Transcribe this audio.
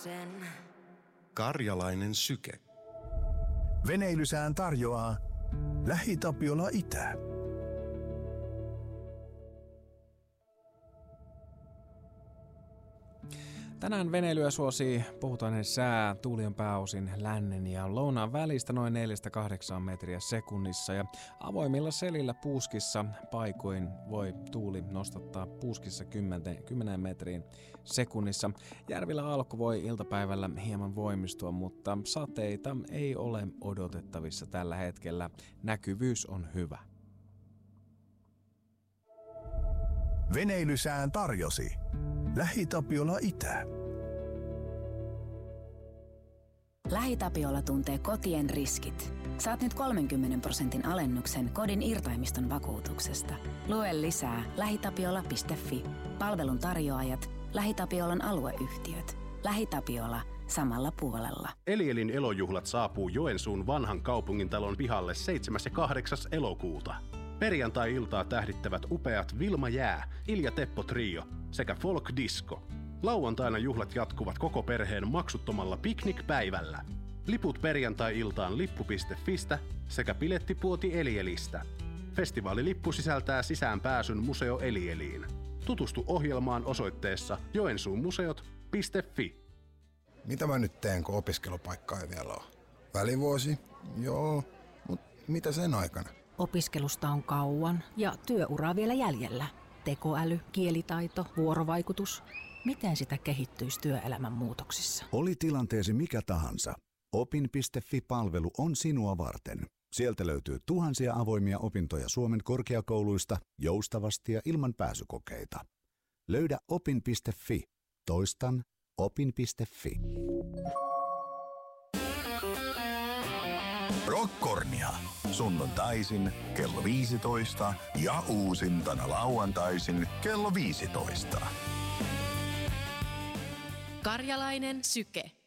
sen. Karjalainen syke. Veneilysään tarjoaa LähiTapiola Itä. Tänään veneilyä suosii puhutainen sää, tuuli on pääosin lännen ja lounaan välistä noin 4-8 metriä sekunnissa ja avoimilla selillä puuskissa paikoin voi tuuli nostattaa puuskissa 10 metriin sekunnissa. Järvillä alku voi iltapäivällä hieman voimistua, mutta sateita ei ole odotettavissa tällä hetkellä. Näkyvyys on hyvä. Veneilysään tarjosi LähiTapiola Itä. LähiTapiola tuntee kotien riskit. Saat nyt 30% alennuksen kodin irtaimiston vakuutuksesta. Lue lisää lähitapiola.fi. Palvelun tarjoajat, LähiTapiolan alueyhtiöt. LähiTapiola samalla puolella. Elielin elojuhlat saapuu Joensuun vanhan kaupungintalon pihalle 7. ja 8. elokuuta. Perjantai-iltaa tähdittävät upeat Vilma Jää, Ilja Teppo Trio sekä Folk Disco. Lauantaina juhlat jatkuvat koko perheen maksuttomalla piknikpäivällä. Liput perjantai-iltaan lippu.fistä sekä bilettipuoti Elielistä. Festivaalilippu sisältää sisäänpääsyn Museo Elieliin. Tutustu ohjelmaan osoitteessa joensuumuseot.fi. Mitä mä nyt teen, kun opiskelupaikkaa ei vielä ole? Välivuosi? Joo, mutta mitä sen aikana? Opiskelusta on kauan ja työuraa vielä jäljellä. Tekoäly, kielitaito, vuorovaikutus. Miten sitä kehittyisi työelämän muutoksissa? Oli tilanteesi mikä tahansa. Opin.fi-palvelu on sinua varten. Sieltä löytyy tuhansia avoimia opintoja Suomen korkeakouluista joustavasti ja ilman pääsykokeita. Löydä opin.fi. Toistan opin.fi. Rockkornia. Sunnuntaisin kello 15 ja uusintana lauantaisin kello 15. Karjalainen syke.